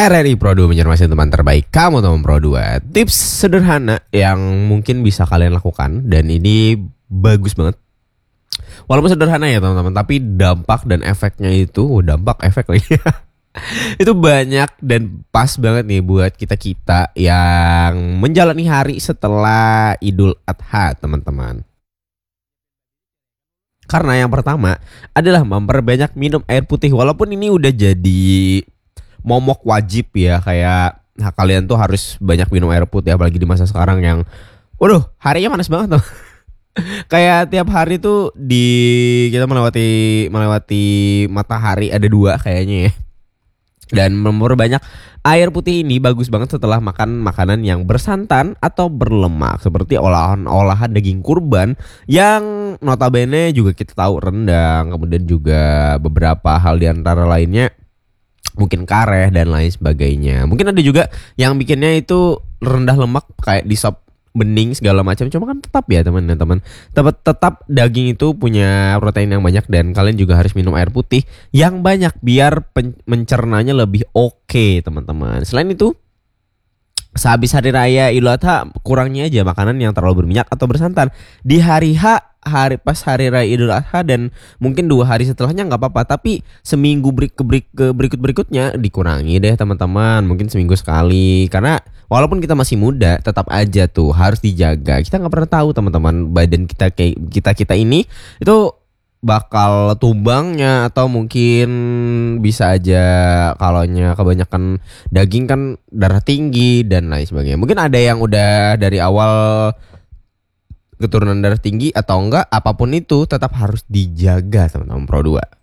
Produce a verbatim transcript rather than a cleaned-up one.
R R I Pro dua menjadi teman terbaik kamu teman Pro dua. Tips sederhana yang mungkin bisa kalian lakukan, dan ini bagus banget. Walaupun sederhana ya teman-teman, tapi dampak dan efeknya itu, oh, dampak efek lagi. Itu banyak dan pas banget nih buat kita-kita yang menjalani hari setelah Idul Adha teman-teman. Karena yang pertama adalah memperbanyak minum air putih. Walaupun ini udah jadi momok wajib ya, kayak nah, kalian tuh harus banyak minum air putih, apalagi di masa sekarang yang waduh harinya panas banget tuh. Kayak tiap hari tuh di kita melewati melewati matahari ada dua kayaknya ya. Dan memperbanyak air putih ini bagus banget setelah makan makanan yang bersantan atau berlemak, seperti olahan-olahan daging kurban yang notabene juga kita tahu rendang, kemudian juga beberapa hal di antara lainnya mungkin kareh dan lain sebagainya. Mungkin ada juga yang bikinnya itu rendah lemak kayak di sop bening segala macam. Cuma kan tetap ya teman-teman, tetap tetap daging itu punya protein yang banyak, dan kalian juga harus minum air putih yang banyak biar pen- mencernanya lebih oke teman-teman. Selain itu, sehabis hari raya Idul Adha kurangnya aja makanan yang terlalu berminyak atau bersantan. Di hari H, hari pas hari raya Idul Adha dan mungkin dua hari setelahnya nggak apa-apa, tapi seminggu berik ke berik ke berikut berikutnya dikurangi deh teman-teman. Mungkin seminggu sekali, karena walaupun kita masih muda tetap aja tuh harus dijaga. Kita nggak pernah tahu teman-teman badan kita kayak kita kita ini itu bakal tumbangnya, atau mungkin bisa aja kalaunya kebanyakan daging kan darah tinggi dan lain sebagainya. Mungkin ada yang udah dari awal keturunan darah tinggi atau enggak, apapun itu tetap harus dijaga teman-teman Pro dua.